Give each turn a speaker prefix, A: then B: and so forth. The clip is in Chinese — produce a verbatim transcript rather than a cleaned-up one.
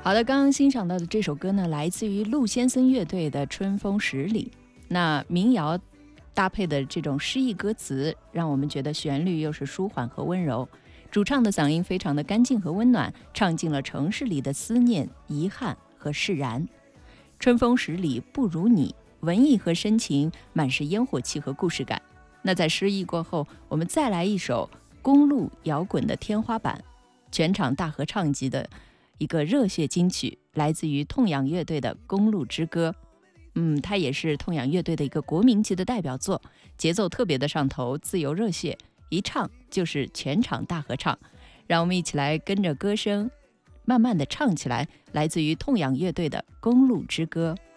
A: 好的，刚刚欣赏到的这首歌呢，来自于陆先生乐队的《春风十里》。那民谣搭配的这种诗意歌词，让我们觉得旋律又是舒缓和温柔。主唱的嗓音非常的干净和温暖，唱尽了城市里的思念、遗憾和释然。春风十里不如你，文艺和深情，满是烟火气和故事感。那在诗意过后，我们再来一首公路摇滚的天花板，全场大合唱级的一个热血金曲，来自于痛仰乐队的《公路之歌》。嗯，它也是痛仰乐队的一个国民级的代表作，节奏特别的上头，自由热血，一唱就是全场大合唱。让我们一起来跟着歌声慢慢的唱起来，来自于痛仰乐队的《公路之歌》。